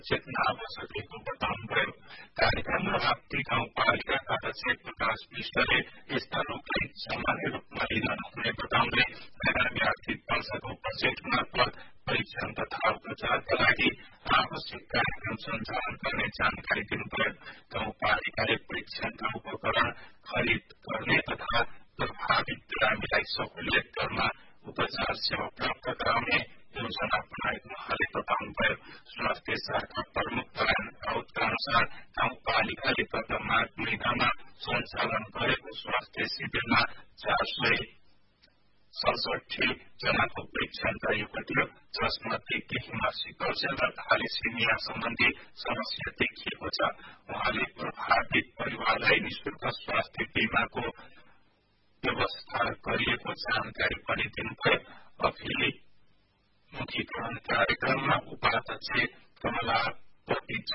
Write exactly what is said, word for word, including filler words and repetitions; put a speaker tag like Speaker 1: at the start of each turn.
Speaker 1: चेतना आवश्यकताको बताउनुभयो। कार्यक्रममा राप्ती गाउँपालिकाका अध्यक्ष प्रकाश विष्टले यस्ता लोकलाई सामान्य रूपमा लिन नहुने बताउँदै आगामी आर्थिक वर्षको बजेट मार्फत परीक्षण तथा उपचारका लागि आवश्यक कार्यक्रम सञ्चालन गर्ने जानकारी दिनुभयो। गाउँपालिकाले परीक्षणका उपकरण खरिद गर्ने तथा प्रभावित बिरामीलाई सहुलियत दरमा उपचार सेवा प्राप्त गराउने योजना बनाएको उहाँले बताउनुभयो। स्वास्थ्य शाखा प्रमुख नारायण राउतका अनुसार गाउँपालिकाले गत माघ महिनामा सञ्चालन गरेको स्वास्थ्य शिविरमा चार सय सडसठी जनाको परीक्षण गरिएको थियो, जसमध्ये केहीमा सिकल सेल र थ्यालेसेमिया सम्बन्धी समस्या देखिएको छ। उहाँले प्रभावित परिवारलाई निशुल्क स्वास्थ्य बीमाको व्यवस्था गरिएको जानकारी पनि दिनुभयो। अघिल्लो मुखीकरण कार्यक्रममा उपाध्यक्ष कमलापति